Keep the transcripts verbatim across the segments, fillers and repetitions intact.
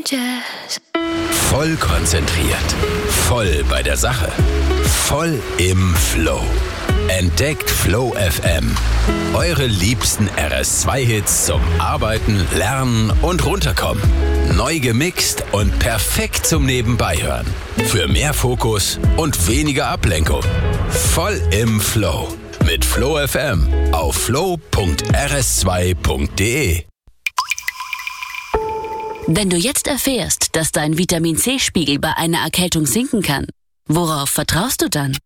Jazz. Voll konzentriert, voll bei der Sache, voll im Flow. Entdeckt Flow F M. Eure liebsten R S zwei Hits zum Arbeiten, Lernen und Runterkommen. Neu gemixt und perfekt zum Nebenbeihören. Für mehr Fokus und weniger Ablenkung. Voll im Flow. Mit Flow F M auf flow punkt r s zwei punkt d e. Wenn du jetzt erfährst, dass dein Vitamin-C-Spiegel bei einer Erkältung sinken kann, worauf vertraust du dann?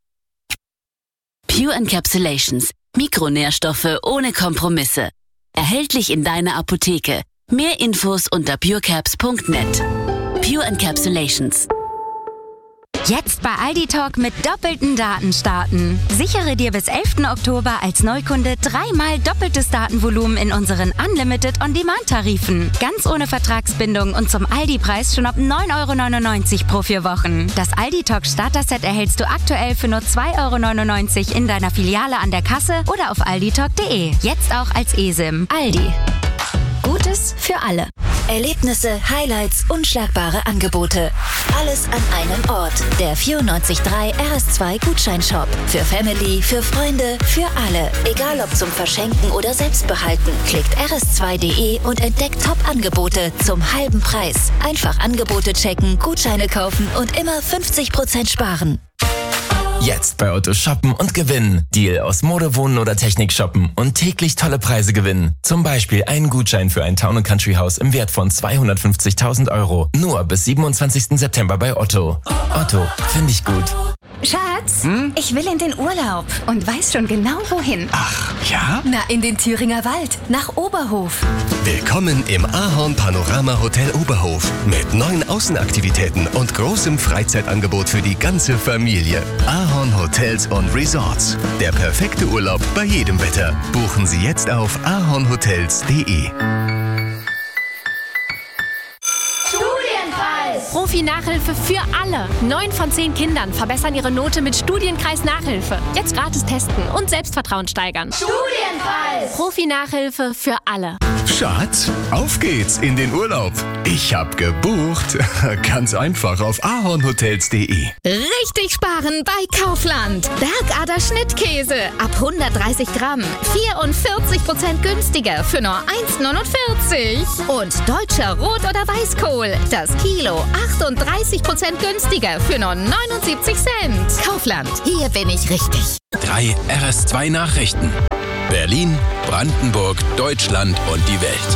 Pure Encapsulations. Mikronährstoffe ohne Kompromisse. Erhältlich in deiner Apotheke. Mehr Infos unter purecaps punkt net. Pure Encapsulations. Jetzt bei Aldi Talk mit doppelten Daten starten. Sichere dir bis elften Oktober als Neukunde dreimal doppeltes Datenvolumen in unseren Unlimited On-Demand-Tarifen. Ganz ohne Vertragsbindung und zum Aldi-Preis schon ab neun Euro neunundneunzig pro vier Wochen. Das Aldi Talk Starter-Set erhältst du aktuell für nur zwei Euro neunundneunzig in deiner Filiale an der Kasse oder auf alditalk punkt de. Jetzt auch als eSIM. Aldi. Gutes für alle. Erlebnisse, Highlights, unschlagbare Angebote. Alles an einem Ort. Der vierundneunzig Komma drei R S zwei Gutscheinshop. Für Family, für Freunde, für alle. Egal ob zum Verschenken oder Selbstbehalten. Klickt r s zwei punkt d e und entdeckt Top-Angebote zum halben Preis. Einfach Angebote checken, Gutscheine kaufen und immer fünfzig Prozent sparen. Jetzt bei Otto shoppen und gewinnen. Deal aus Mode, Wohnen oder Technik shoppen und täglich tolle Preise gewinnen. Zum Beispiel einen Gutschein für ein Town and Country Haus im Wert von zweihundertfünfzigtausend Euro. Nur bis siebenundzwanzigsten September bei Otto. Otto, finde ich gut. Schatz, Hm? ich will in den Urlaub und weiß schon genau wohin. Ach, ja? Na, in den Thüringer Wald, nach Oberhof. Willkommen im Ahorn Panorama Hotel Oberhof mit neuen Außenaktivitäten und großem Freizeitangebot für die ganze Familie. Ahorn Hotels und Resorts. Der perfekte Urlaub bei jedem Wetter. Buchen Sie jetzt auf ahornhotels punkt de. Profi-Nachhilfe für alle. Neun von zehn Kindern verbessern ihre Note mit Studienkreis-Nachhilfe. Jetzt gratis testen und Selbstvertrauen steigern. Studienpreis! Profi-Nachhilfe für alle. Schatz, auf geht's in den Urlaub. Ich hab gebucht. Ganz einfach auf ahornhotels punkt de. Richtig sparen bei Kaufland. Bergader Schnittkäse ab hundertdreißig Gramm. vierundvierzig Prozent günstiger für nur eins Komma neunundvierzig. Und deutscher Rot- oder Weißkohl. Das Kilo achtunddreißig Prozent günstiger für nur neunundsiebzig Cent. Kaufland, hier bin ich richtig. Drei R S zwei Nachrichten. Berlin, Brandenburg, Deutschland und die Welt.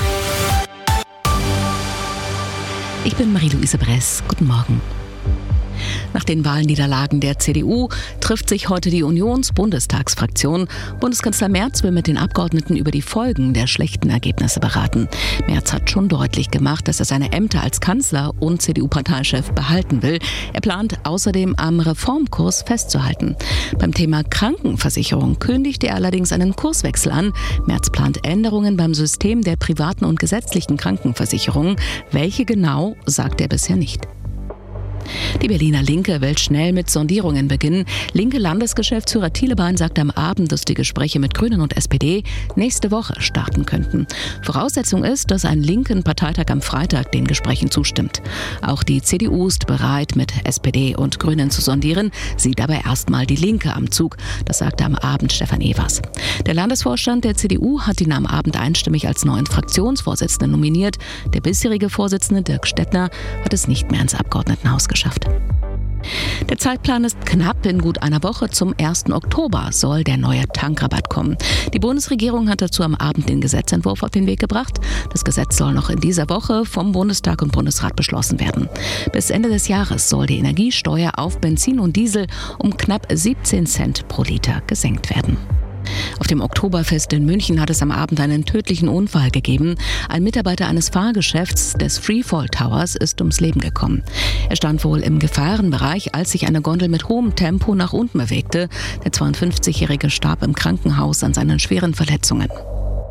Ich bin Marie-Louise Bress. Guten Morgen. Nach den Wahlniederlagen der C D U trifft sich heute die Unions-Bundestagsfraktion. Bundeskanzler Merz will mit den Abgeordneten über die Folgen der schlechten Ergebnisse beraten. Merz hat schon deutlich gemacht, dass er seine Ämter als Kanzler und C D U-Parteichef behalten will. Er plant außerdem am Reformkurs festzuhalten. Beim Thema Krankenversicherung kündigte er allerdings einen Kurswechsel an. Merz plant Änderungen beim System der privaten und gesetzlichen Krankenversicherungen. Welche genau, sagt er bisher nicht. Die Berliner Linke will schnell mit Sondierungen beginnen. Linke Landesgeschäftsführer Thielebein sagt am Abend, dass die Gespräche mit Grünen und S P D nächste Woche starten könnten. Voraussetzung ist, dass ein linken Parteitag am Freitag den Gesprächen zustimmt. Auch die C D U ist bereit, mit S P D und Grünen zu sondieren, sieht aber erstmal die Linke am Zug. Das sagte am Abend Stefan Evers. Der Landesvorstand der C D U hat ihn am Abend einstimmig als neuen Fraktionsvorsitzenden nominiert. Der bisherige Vorsitzende Dirk Stettner hat es nicht mehr ins Abgeordnetenhaus geschafft. Der Zeitplan ist knapp. In gut einer Woche zum ersten Oktober soll der neue Tankrabatt kommen. Die Bundesregierung hat dazu am Abend den Gesetzentwurf auf den Weg gebracht. Das Gesetz soll noch in dieser Woche vom Bundestag und Bundesrat beschlossen werden. Bis Ende des Jahres soll die Energiesteuer auf Benzin und Diesel um knapp siebzehn Cent pro Liter gesenkt werden. Auf dem Oktoberfest in München hat es am Abend einen tödlichen Unfall gegeben. Ein Mitarbeiter eines Fahrgeschäfts des Freefall Towers ist ums Leben gekommen. Er stand wohl im Gefahrenbereich, als sich eine Gondel mit hohem Tempo nach unten bewegte. Der zweiundfünfzigjährige starb im Krankenhaus an seinen schweren Verletzungen.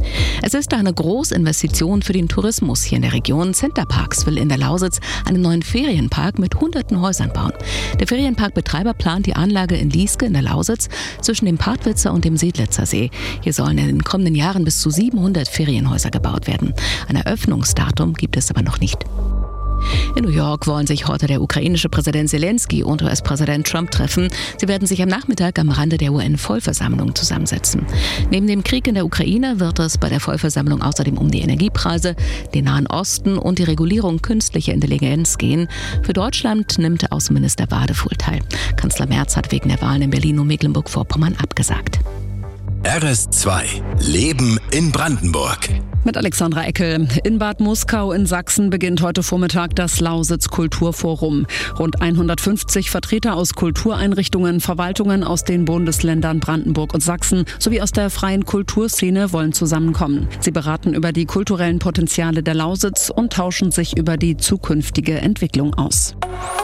Es ist eine Großinvestition für den Tourismus hier in der Region. Centerparks will in der Lausitz einen neuen Ferienpark mit hunderten Häusern bauen. Der Ferienparkbetreiber plant die Anlage in Lieske in der Lausitz zwischen dem Partwitzer und dem Sedlitzer See. Hier sollen in den kommenden Jahren bis zu siebenhundert Ferienhäuser gebaut werden. Ein Eröffnungsdatum gibt es aber noch nicht. In New York wollen sich heute der ukrainische Präsident Zelensky und U S-Präsident Trump treffen. Sie werden sich am Nachmittag am Rande der U N-Vollversammlung zusammensetzen. Neben dem Krieg in der Ukraine wird es bei der Vollversammlung außerdem um die Energiepreise, den Nahen Osten und die Regulierung künstlicher Intelligenz gehen. Für Deutschland nimmt Außenminister Wadefuhl teil. Kanzler Merz hat wegen der Wahlen in Berlin und Mecklenburg-Vorpommern abgesagt. R S zwei Leben in Brandenburg. Mit Alexandra Eckel. In Bad Muskau in Sachsen beginnt heute Vormittag das Lausitz Kulturforum. Rund hundertfünfzig Vertreter aus Kultureinrichtungen, Verwaltungen aus den Bundesländern Brandenburg und Sachsen sowie aus der freien Kulturszene wollen zusammenkommen. Sie beraten über die kulturellen Potenziale der Lausitz und tauschen sich über die zukünftige Entwicklung aus.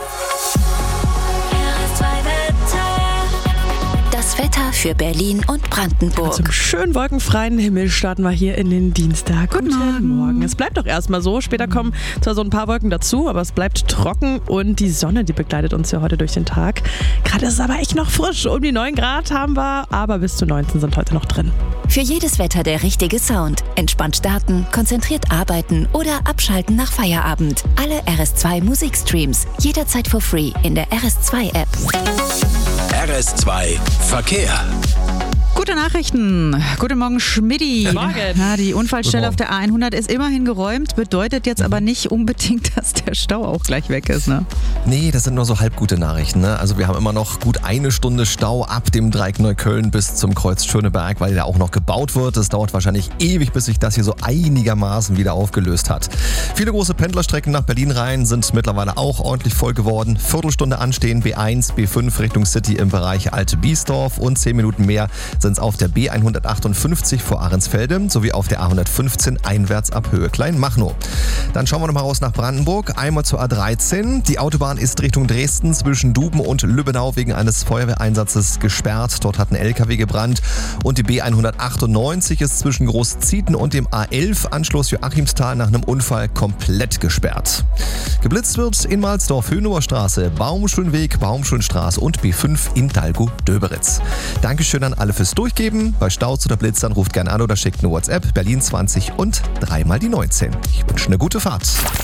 Das Wetter für Berlin und Brandenburg. Zum schönen wolkenfreien Himmel starten wir hier in den Dienstag. Guten, Guten Morgen. Morgen. Es bleibt doch erstmal so. Später kommen zwar so ein paar Wolken dazu, aber es bleibt trocken und die Sonne, die begleitet uns ja heute durch den Tag. Gerade ist es aber echt noch frisch. Um die neun Grad haben wir, aber bis zu neunzehn sind heute noch drin. Für jedes Wetter der richtige Sound. Entspannt starten, konzentriert arbeiten oder abschalten nach Feierabend. Alle R S zwei Musikstreams jederzeit for free in der R S zwei App. R S zwei Verkehr. Gute Nachrichten. Guten Morgen, Schmidti. Guten Morgen. Ja, die Unfallstelle auf der A hundert ist immerhin geräumt, bedeutet jetzt aber nicht unbedingt, dass der Stau auch gleich weg ist, ne? Nee, das sind nur so halb gute Nachrichten, ne? Also wir haben immer noch gut eine Stunde Stau ab dem Dreieck Neukölln bis zum Kreuz Schöneberg, weil der auch noch gebaut wird. Es dauert wahrscheinlich ewig, bis sich das hier so einigermaßen wieder aufgelöst hat. Viele große Pendlerstrecken nach Berlin rein sind mittlerweile auch ordentlich voll geworden. Viertelstunde anstehen, B eins, B fünf Richtung City im Bereich Alte Biesdorf und zehn Minuten mehr sind es auf der B hundertachtundfünfzig vor Ahrensfelde sowie auf der A hundertfünfzehn einwärts ab Höhe Kleinmachnow. Dann schauen wir noch mal raus nach Brandenburg. Einmal zur A dreizehn. Die Autobahn ist Richtung Dresden zwischen Duben und Lübbenau wegen eines Feuerwehreinsatzes gesperrt. Dort hat ein L K W gebrannt. Und die B hundertachtundneunzig ist zwischen Großzieten und dem A elf Anschluss Joachimsthal nach einem Unfall komplett gesperrt. Geblitzt wird in Mahlsdorf, Höhnower Straße, Baumschulenweg, Baumschulenstraße und B fünf in Dalgo-Döberitz. Dankeschön an alle fürs Durchgeben. Bei Staus oder Blitzern ruft gerne an oder schickt eine WhatsApp. Berlin zwanzig und dreimal die neunzehn. Ich wünsche eine gute Fahrt.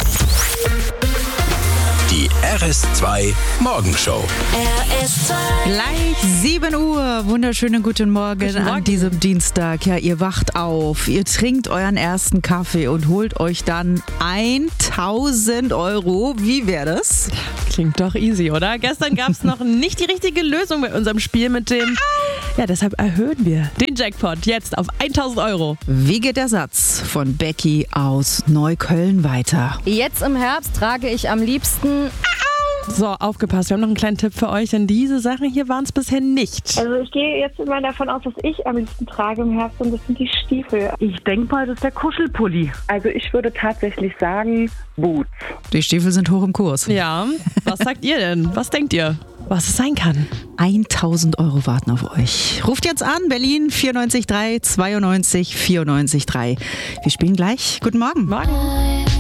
Die R S zwei Morgenshow. R S zwei. Gleich sieben Uhr. Wunderschönen guten Morgen, guten Morgen an diesem Dienstag. Ja, ihr wacht auf, ihr trinkt euren ersten Kaffee und holt euch dann tausend Euro. Wie wäre das? Klingt doch easy, oder? Gestern gab es noch nicht die richtige Lösung bei unserem Spiel mit dem... Ja, deshalb erhöhen wir den Jackpot jetzt auf tausend Euro. Wie geht der Satz von Becky aus Neukölln weiter? Jetzt im Herbst trage ich am liebsten... So, aufgepasst, wir haben noch einen kleinen Tipp für euch, denn diese Sachen hier waren es bisher nicht. Also ich gehe jetzt mal davon aus, was ich am liebsten trage im Herbst und das sind die Stiefel. Ich denke mal, das ist der Kuschelpulli. Also ich würde tatsächlich sagen, Boots. Die Stiefel sind hoch im Kurs. Ja, was sagt ihr denn? Was denkt ihr, was es sein kann? tausend Euro warten auf euch. Ruft jetzt an, Berlin vier neun drei zweiundneunzig vierundneunzig drei. Wir spielen gleich. Guten Morgen. Morgen.